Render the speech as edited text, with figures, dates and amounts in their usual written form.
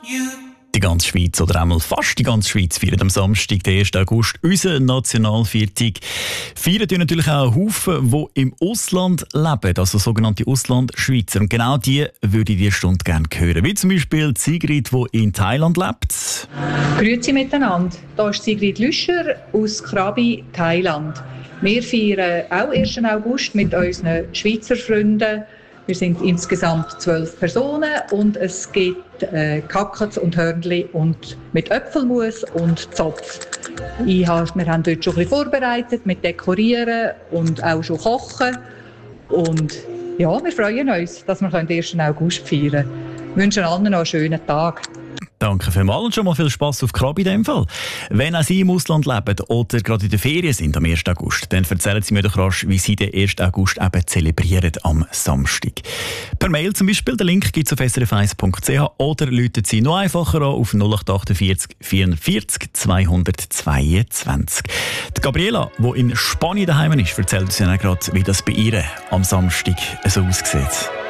Die ganze Schweiz oder einmal fast die ganze Schweiz feiert am Samstag, den 1. August, unseren Nationalviertag. Feiern tun natürlich auch Haufen, die im Ausland leben, also sogenannte Auslandschweizer. Und genau die würde ich diese Stunde gerne hören. Wie zum Beispiel Sigrid, die in Thailand lebt. Grüezi miteinander. Hier ist Sigrid Lüscher aus Krabi, Thailand. Wir feiern auch 1. August mit unseren Schweizer Freunden. Wir sind insgesamt 12 Personen und es gibt Kackets und Hörnli und mit Äpfelmus und Zopf. Wir haben dort schon ein bisschen vorbereitet mit Dekorieren und auch schon Kochen. Und ja, wir freuen uns, dass wir den 1. August feiern können. Wir wünschen allen noch einen schönen Tag. Danke vielmals und schon mal viel Spass auf Krabi in dem Fall. Wenn auch Sie im Ausland leben oder gerade in der Ferien sind am 1. August, dann erzählen Sie mir doch rasch, wie Sie den 1. August eben zelebrieren am Samstag. Per Mail zum Beispiel, den Link gibt es auf srf1.ch oder rufen Sie noch einfacher an auf 0848 44 222. Die Gabriela, die in Spanien daheim ist, erzählt uns ja gerade, wie das bei ihr am Samstag so aussieht.